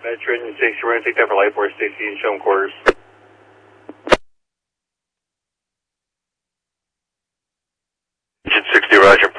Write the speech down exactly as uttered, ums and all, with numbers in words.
Metro Engine sixty, we're going to take that for Light Force sixty and show them quarters. Engine sixty, roger.